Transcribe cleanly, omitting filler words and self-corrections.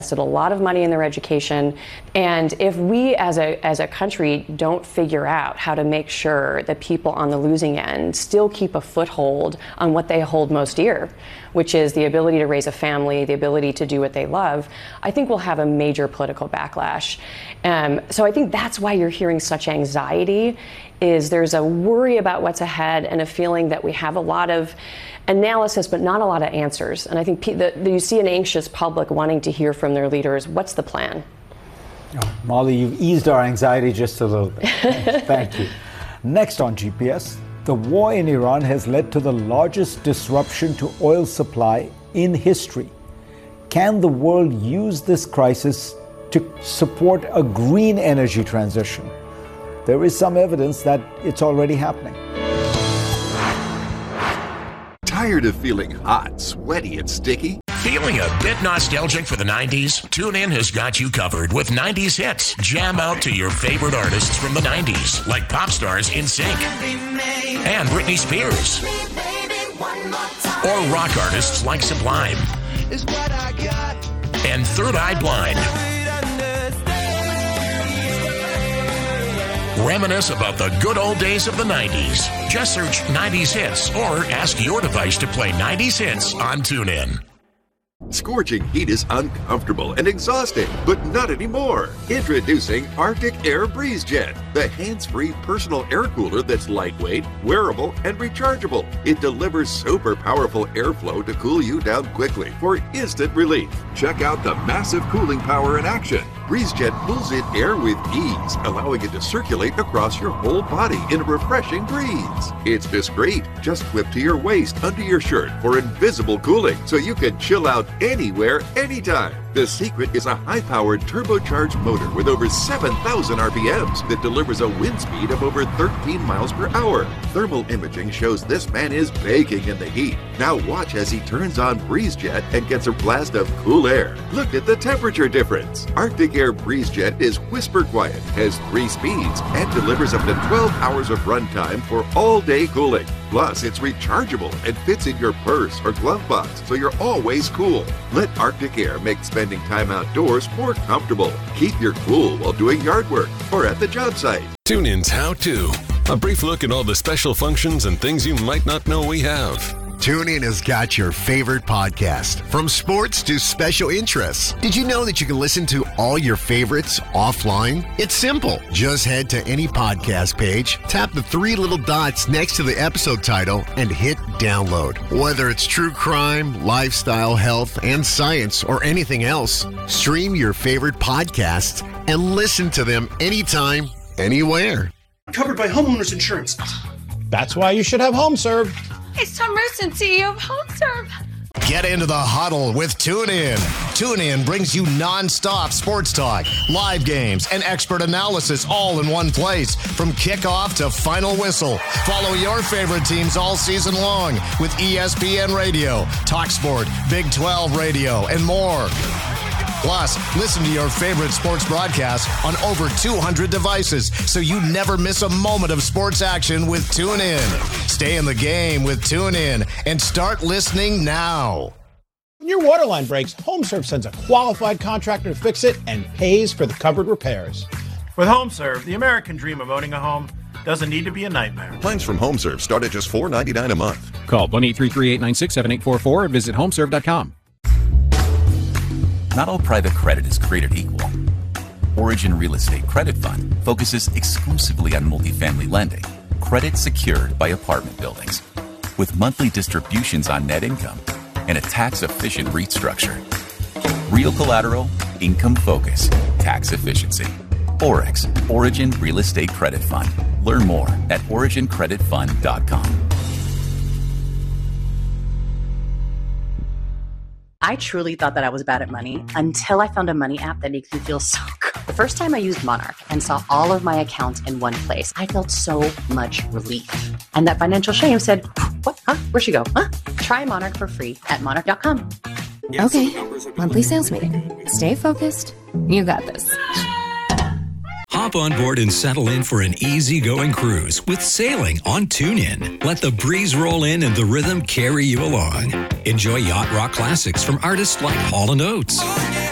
invested a lot of money in their education, and if we as a country don't figure out how to make sure that people on the losing end still keep a foothold on what they hold most dear, which is the ability to raise a family, the ability to do what they love, I think we'll have a major political backlash. So I think that's why you're hearing such anxiety, is there's a worry about what's ahead and a feeling that we have a lot of analysis but not a lot of answers. And I think you see an anxious public wanting to hear from their leaders, what's the plan? Oh, Molly, you've eased our anxiety just a little bit. Thank you. Next on GPS, the war in Iran has led to the largest disruption to oil supply in history. Can the world use this crisis to support a green energy transition? There is some evidence that it's already happening. Tired of feeling hot, sweaty, and sticky? Feeling a bit nostalgic for the 90s? TuneIn has got you covered with 90s hits. Jam out to your favorite artists from the 90s, like pop stars NSYNC and Britney Spears. Or rock artists like Sublime and Third Eye Blind. Reminisce about the good old days of the 90s. Just search 90s hits or ask your device to play 90s hits on TuneIn. Scorching heat is uncomfortable and exhausting, but not anymore. Introducing Arctic Air BreezeJet, the hands-free personal air cooler that's lightweight, wearable, and rechargeable. It delivers super powerful airflow to cool you down quickly for instant relief. Check out the massive cooling power in action. BreezeJet pulls in air with ease, allowing it to circulate across your whole body in a refreshing breeze. It's discreet, just clip to your waist under your shirt for invisible cooling, so you can chill out anywhere, anytime. The secret is a high-powered turbocharged motor with over 7,000 RPMs that delivers a wind speed of over 13 miles per hour. Thermal imaging shows this man is baking in the heat. Now watch as he turns on BreezeJet and gets a blast of cool air. Look at the temperature difference. Arctic Air BreezeJet is whisper quiet, has 3 speeds, and delivers up to 12 hours of runtime for all-day cooling. Plus, it's rechargeable and fits in your purse or glove box, so you're always cool. Let Arctic Air make spending time outdoors more comfortable. Keep your cool while doing yard work or at the job site. TuneIn's How To. A brief look at all the special functions and things you might not know we have. TuneIn has got your favorite podcast, from sports to special interests. Did you know that you can listen to all your favorites offline? It's simple. Just head to any podcast page, tap the 3 little dots next to the episode title, and hit download. Whether it's true crime, lifestyle, health, and science, or anything else, stream your favorite podcasts and listen to them anytime, anywhere. Covered by homeowners insurance. That's why you should have HomeServe. It's Tom Rusin, CEO of HomeServe. Get into the huddle with TuneIn. TuneIn brings you non-stop sports talk, live games, and expert analysis all in one place. From kickoff to final whistle. Follow your favorite teams all season long with ESPN Radio, TalkSport, Big 12 Radio, and more. Plus, listen to your favorite sports broadcasts on over 200 devices, so you never miss a moment of sports action with TuneIn. Stay in the game with TuneIn and start listening now. When your water line breaks, HomeServe sends a qualified contractor to fix it and pays for the covered repairs. With HomeServe, the American dream of owning a home doesn't need to be a nightmare. Plans from HomeServe start at just $4.99 a month. Call 1-833-896-7844 or visit homeserve.com. Not all private credit is created equal. Origin Real Estate Credit Fund focuses exclusively on multifamily lending, credit secured by apartment buildings, with monthly distributions on net income and a tax-efficient REIT structure. Real collateral, income focus, tax efficiency. OREX, Origin Real Estate Credit Fund. Learn more at origincreditfund.com. I truly thought that I was bad at money until I found a money app that makes me feel so good. The first time I used Monarch and saw all of my accounts in one place, I felt so much relief. And that financial shame said, what? Huh? Where'd she go? Huh? Try Monarch for free at monarch.com. Okay, monthly sales meeting. Stay focused. You got this. Hop on board and settle in for an easygoing cruise with sailing on TuneIn. Let the breeze roll in and the rhythm carry you along. Enjoy yacht rock classics from artists like Hall & Oates.